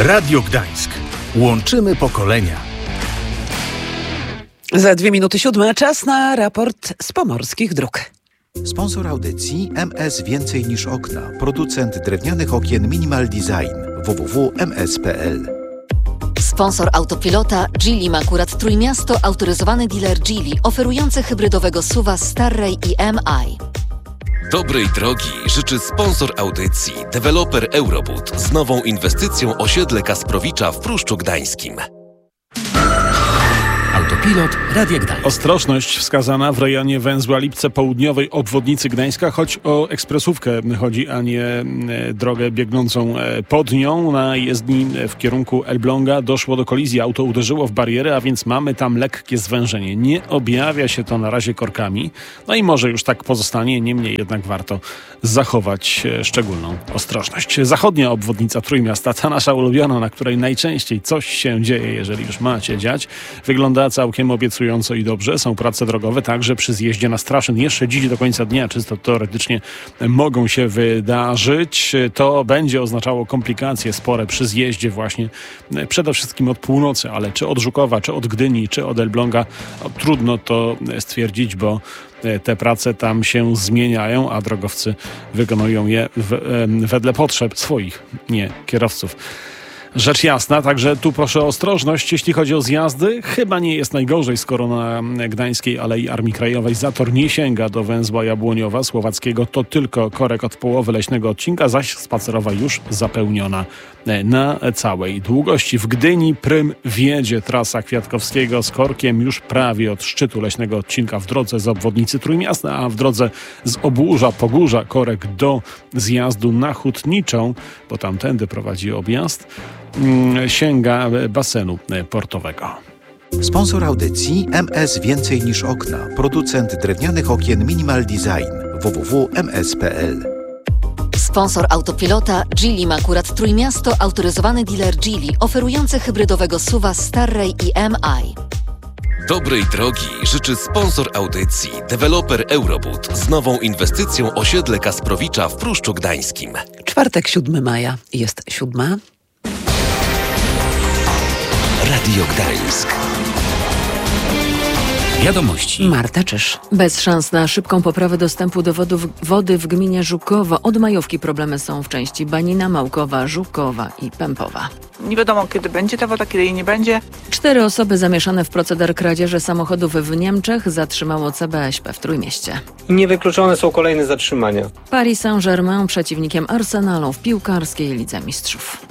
Radio Gdańsk. Łączymy pokolenia. Za 2:07 czas na raport z pomorskich dróg. Sponsor audycji MS Więcej niż okna. Producent drewnianych okien Minimal Design. www.ms.pl. Sponsor autopilota Geely Makurat Trójmiasto, autoryzowany dealer Geely, oferujący hybrydowego SUV-a Starray i MI. Dobrej drogi życzy sponsor audycji, deweloper Eurobud z nową inwestycją osiedle Kasprowicza w Pruszczu Gdańskim. Autopilot Radia Gdańsk. Ostrożność wskazana w rejonie węzła Lipce Południowej, obwodnicy Gdańska, choć o ekspresówkę chodzi, a nie drogę biegnącą pod nią. Na jezdni w kierunku Elbląga doszło do kolizji. Auto uderzyło w barierę, a więc mamy tam lekkie zwężenie. Nie objawia się to na razie korkami. No i może już tak pozostanie, niemniej jednak warto zachować szczególną ostrożność. Zachodnia obwodnica Trójmiasta, ta nasza ulubiona, na której najczęściej coś się dzieje, jeżeli już ma się dziać, wygląda całkiem obiecująco i dobrze. Są prace drogowe także przy zjeździe na Straszyn. Jeszcze dziś do końca dnia, czysto teoretycznie, mogą się wydarzyć. To będzie oznaczało komplikacje spore przy zjeździe właśnie przede wszystkim od północy, ale czy od Żukowa, czy od Gdyni, czy od Elbląga, trudno to stwierdzić, bo te prace tam się zmieniają, a drogowcy wykonują je wedle potrzeb swoich, nie kierowców. Rzecz jasna, także tu proszę o ostrożność, jeśli chodzi o zjazdy. Chyba nie jest najgorzej, skoro na Gdańskiej Alei Armii Krajowej zator nie sięga do węzła Jabłoniowa Słowackiego. To tylko korek od połowy leśnego odcinka, zaś spacerowa już zapełniona na całej długości. W Gdyni prym wiedzie trasa Kwiatkowskiego z korkiem już prawie od szczytu leśnego odcinka w drodze z obwodnicy Trójmiasta, a w drodze z Obłóża, Pogórza korek do zjazdu na Hutniczą, bo tamtędy prowadzi objazd, sięga basenu portowego. Sponsor audycji MS Więcej niż okna. Producent drewnianych okien Minimal Design. www.ms.pl. Sponsor autopilota Geely Makurat Trójmiasto, autoryzowany dealer Geely, oferujący hybrydowego SUV-a Starray i MI. Dobrej drogi życzy sponsor audycji, deweloper Eurobud z nową inwestycją osiedle Kasprowicza w Pruszczu Gdańskim. Czwartek, 7 maja, jest 7. Radio Gdańsk. Wiadomości. Marta Czyż. Bez szans na szybką poprawę dostępu do wody w gminie Żukowo. Od majówki problemy są w części Banina, Małkowa, Żukowa i Pępowa. Nie wiadomo, kiedy będzie ta woda, kiedy jej nie będzie. 4 osoby zamieszane w proceder kradzieży samochodów w Niemczech zatrzymało CBŚP w Trójmieście. Niewykluczone są kolejne zatrzymania. Paris Saint-Germain przeciwnikiem Arsenalu w piłkarskiej Lidze Mistrzów.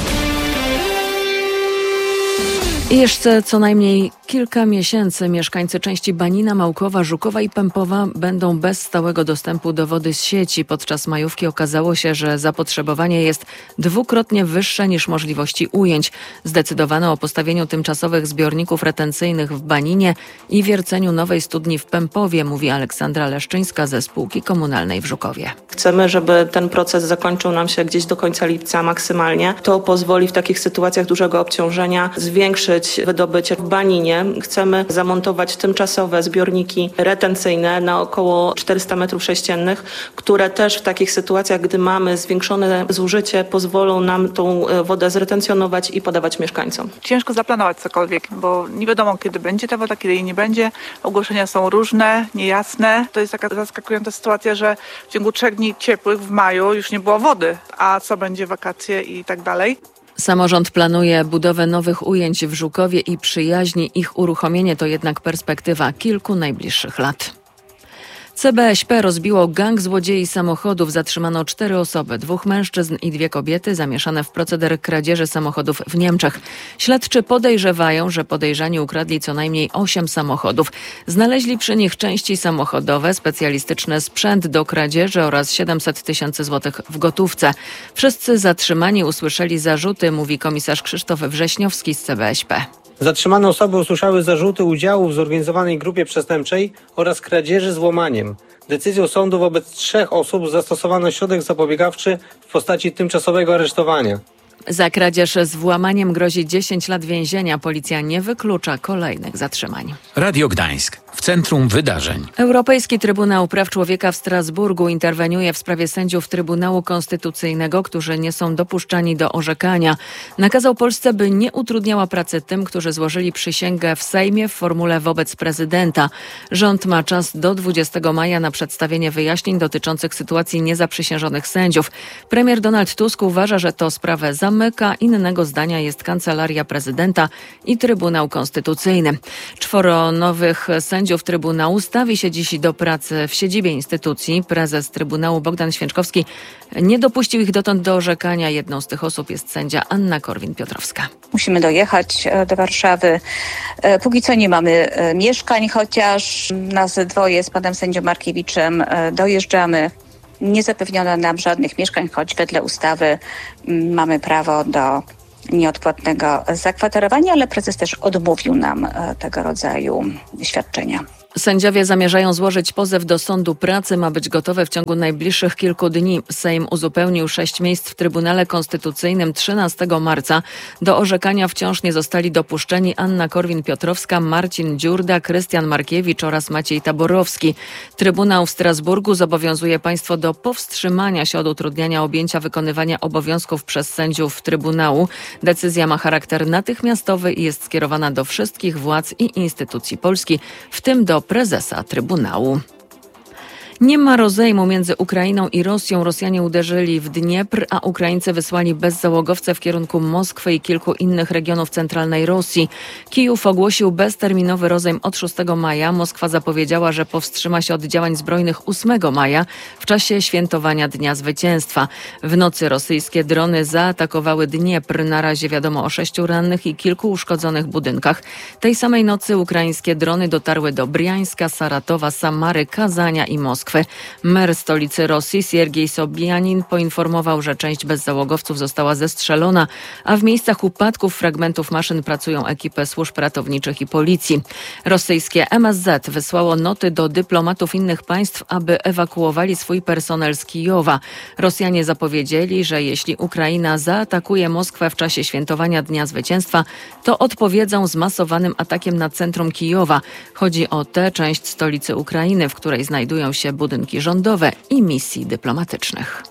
I jeszcze co najmniej kilka miesięcy mieszkańcy części Banina, Małkowa, Żukowa i Pępowa będą bez stałego dostępu do wody z sieci. Podczas majówki okazało się, że zapotrzebowanie jest dwukrotnie wyższe niż możliwości ujęć. Zdecydowano o postawieniu tymczasowych zbiorników retencyjnych w Baninie i wierceniu nowej studni w Pępowie, mówi Aleksandra Leszczyńska ze spółki komunalnej w Żukowie. Chcemy, żeby ten proces zakończył nam się gdzieś do końca lipca maksymalnie. To pozwoli w takich sytuacjach dużego obciążenia zwiększyć wydobycie w Baninie. Chcemy zamontować tymczasowe zbiorniki retencyjne na około 400 m3, które też w takich sytuacjach, gdy mamy zwiększone zużycie, pozwolą nam tą wodę zretencjonować i podawać mieszkańcom. Ciężko zaplanować cokolwiek, bo nie wiadomo, kiedy będzie ta woda, kiedy jej nie będzie. Ogłoszenia są różne, niejasne. To jest taka zaskakująca sytuacja, że w ciągu 3 dni ciepłych w maju już nie było wody, a co będzie wakacje i tak dalej. Samorząd planuje budowę nowych ujęć w Żukowie i przyjaźni. Ich uruchomienie to jednak perspektywa kilku najbliższych lat. CBŚP rozbiło gang złodziei samochodów. Zatrzymano 4 osoby, 2 mężczyzn i 2 kobiety zamieszane w proceder kradzieży samochodów w Niemczech. Śledczy podejrzewają, że podejrzani ukradli co najmniej 8 samochodów. Znaleźli przy nich części samochodowe, specjalistyczny sprzęt do kradzieży oraz 700 000 złotych w gotówce. Wszyscy zatrzymani usłyszeli zarzuty, mówi komisarz Krzysztof Wrześniowski z CBŚP. Zatrzymane osoby usłyszały zarzuty udziału w zorganizowanej grupie przestępczej oraz kradzieży z łamaniem. Decyzją sądu wobec 3 osób zastosowano środek zapobiegawczy w postaci tymczasowego aresztowania. Za kradzież z włamaniem grozi 10 lat więzienia. Policja nie wyklucza kolejnych zatrzymań. Radio Gdańsk. W centrum wydarzeń. Europejski Trybunał Praw Człowieka w Strasburgu interweniuje w sprawie sędziów Trybunału Konstytucyjnego, którzy nie są dopuszczani do orzekania. Nakazał Polsce, by nie utrudniała pracy tym, którzy złożyli przysięgę w Sejmie w formule wobec prezydenta. Rząd ma czas do 20 maja na przedstawienie wyjaśnień dotyczących sytuacji niezaprzysiężonych sędziów. Premier Donald Tusk uważa, że to sprawę zamyka. Innego zdania jest Kancelaria Prezydenta i Trybunał Konstytucyjny. 4 nowych sędziów Trybunału stawi się dziś do pracy w siedzibie instytucji. Prezes Trybunału Bogdan Święczkowski nie dopuścił ich dotąd do orzekania. Jedną z tych osób jest sędzia Anna Korwin-Piotrowska. Musimy dojechać do Warszawy. Póki co nie mamy mieszkań, chociaż nas dwoje z panem sędzią Markiewiczem dojeżdżamy. Nie zapewniono nam żadnych mieszkań, choć wedle ustawy mamy prawo do nieodpłatnego zakwaterowania, ale prezes też odmówił nam tego rodzaju świadczenia. Sędziowie zamierzają złożyć pozew do Sądu Pracy. Ma być gotowe w ciągu najbliższych kilku dni. Sejm uzupełnił 6 miejsc w Trybunale Konstytucyjnym 13 marca. Do orzekania wciąż nie zostali dopuszczeni Anna Korwin-Piotrowska, Marcin Dziurda, Krystian Markiewicz oraz Maciej Taborowski. Trybunał w Strasburgu zobowiązuje państwo do powstrzymania się od utrudniania objęcia wykonywania obowiązków przez sędziów Trybunału. Decyzja ma charakter natychmiastowy i jest skierowana do wszystkich władz i instytucji Polski, w tym do prezesa Trybunału. Nie ma rozejmu między Ukrainą i Rosją. Rosjanie uderzyli w Dniepr, a Ukraińcy wysłali bezzałogowce w kierunku Moskwy i kilku innych regionów centralnej Rosji. Kijów ogłosił bezterminowy rozejm od 6 maja. Moskwa zapowiedziała, że powstrzyma się od działań zbrojnych 8 maja w czasie świętowania Dnia Zwycięstwa. W nocy rosyjskie drony zaatakowały Dniepr. Na razie wiadomo o 6 rannych i kilku uszkodzonych budynkach. Tej samej nocy ukraińskie drony dotarły do Briańska, Saratowa, Samary, Kazania i Moskwy. Mer stolicy Rosji Siergiej Sobianin poinformował, że część bezzałogowców została zestrzelona, a w miejscach upadków fragmentów maszyn pracują ekipy służb ratowniczych i policji. Rosyjskie MSZ wysłało noty do dyplomatów innych państw, aby ewakuowali swój personel z Kijowa. Rosjanie zapowiedzieli, że jeśli Ukraina zaatakuje Moskwę w czasie świętowania Dnia Zwycięstwa, to odpowiedzą zmasowanym atakiem na centrum Kijowa. Chodzi o tę część stolicy Ukrainy, w której znajdują się budynki rządowe i misji dyplomatycznych.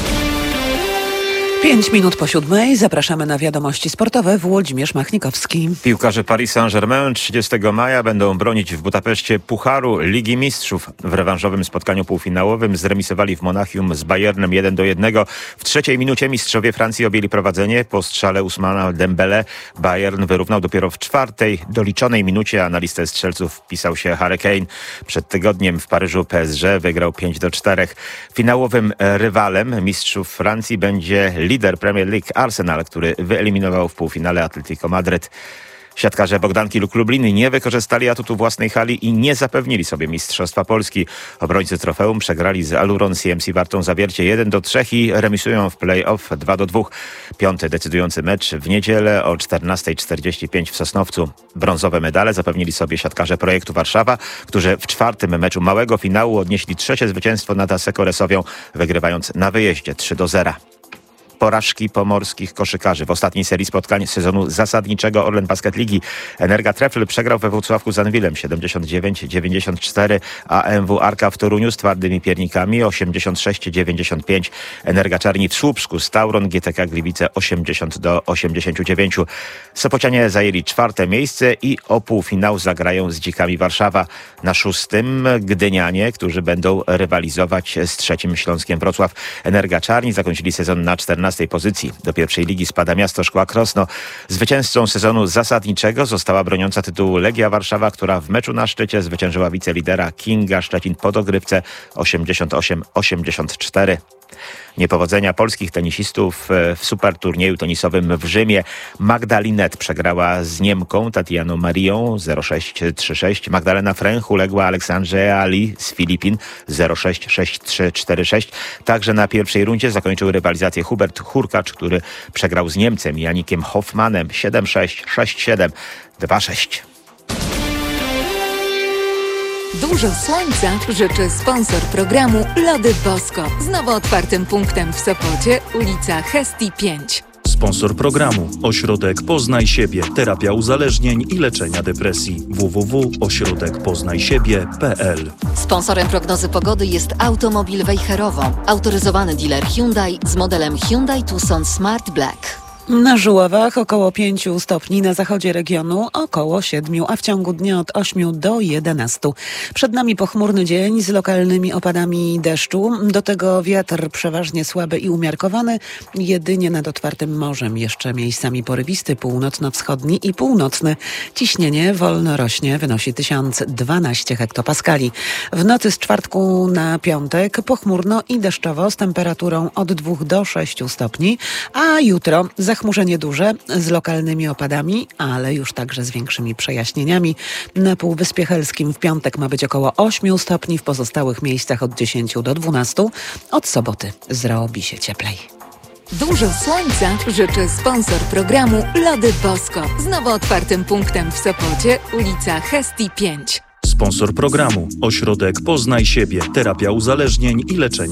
5 minut po 7. Zapraszamy na wiadomości sportowe. Włodzimierz Machnikowski. Piłkarze Paris Saint-Germain 30 maja będą bronić w Budapeszcie Pucharu Ligi Mistrzów. W rewanżowym spotkaniu półfinałowym zremisowali w Monachium z Bayernem 1-1. W 3. minucie mistrzowie Francji objęli prowadzenie po strzale Ousmana Dembele. Bayern wyrównał dopiero w 4. doliczonej minucie, a na listę strzelców wpisał się Harry Kane. Przed tygodniem w Paryżu PSG wygrał 5-4. Finałowym rywalem mistrzów Francji będzie lider Premier League Arsenal, który wyeliminował w półfinale Atletico Madryt. Siatkarze Bogdanki Luk Lublin nie wykorzystali atutu własnej hali i nie zapewnili sobie Mistrzostwa Polski. Obrońcy trofeum przegrali z Aluron CMC Wartą Zawiercie 1-3 i remisują w play-off 2-2. 5. decydujący mecz w niedzielę o 14:45 w Sosnowcu. Brązowe medale zapewnili sobie siatkarze Projektu Warszawa, którzy w 4. meczu małego finału odnieśli 3. zwycięstwo nad Asseco Resowią, wygrywając na wyjeździe 3-0. Porażki pomorskich koszykarzy. W ostatniej serii spotkań sezonu zasadniczego Orlen Basket Ligi Energa Trefl przegrał we Włocławku z Anwilem 79-94, a AMW Arka w Toruniu z twardymi piernikami 86-95. Energa Czarni w Słupsku z Tauron GTK Gliwice 80-89. Sopocianie zajęli 4. miejsce i o półfinał zagrają z Dzikami Warszawa. Na 6. Gdynianie, którzy będą rywalizować z 3. Śląskiem Wrocław. Energa Czarni zakończyli sezon na 14. pozycji. Do 1. ligi spada Miasto Szkła Krosno. Zwycięzcą sezonu zasadniczego została broniąca tytułu Legia Warszawa, która w meczu na szczycie zwyciężyła wicelidera Kinga Szczecin po dogrywce 88-84. Niepowodzenia polskich tenisistów w superturnieju tenisowym w Rzymie. Magda Linette przegrała z Niemką Tatianą Marią 0-6-3-6. Magdalena Fręch uległa Aleksandrze Ali z Filipin 0-6-6-3-4-6. Także na pierwszej rundzie zakończył rywalizację Hubert Hurkacz, który przegrał z Niemcem Janikiem Hoffmanem 7-6, 6-7, 2-6. Dużo słońca życzy sponsor programu Lody Bosko z nowo otwartym punktem w Sopocie, ulica Hestii 5. Sponsor programu: Ośrodek Poznaj Siebie. Terapia uzależnień i leczenia depresji. www.ośrodekpoznajsiebie.pl. Sponsorem prognozy pogody jest Automobil Wejherowo, autoryzowany dealer Hyundai z modelem Hyundai Tucson Smart Black. Na Żuławach około 5 stopni, na zachodzie regionu około 7, a w ciągu dnia od 8 do 11. Przed nami pochmurny dzień z lokalnymi opadami deszczu. Do tego wiatr przeważnie słaby i umiarkowany. Jedynie nad otwartym morzem jeszcze miejscami porywisty, północno-wschodni i północny. Ciśnienie wolno rośnie, wynosi 1012 hektopaskali. W nocy z czwartku na piątek pochmurno i deszczowo z temperaturą od 2 do 6 stopni, a jutro zachmurzenie duże z lokalnymi opadami, ale już także z większymi przejaśnieniami. Na Półwyspie Helskim w piątek ma być około 8 stopni, w pozostałych miejscach od 10 do 12. Od soboty zrobi się cieplej. Dużo słońca życzy sponsor programu Lody Bosko z nowo otwartym punktem w Sopocie, ulica Hestii 5. Sponsor programu: Ośrodek Poznaj Siebie. Terapia uzależnień i leczenia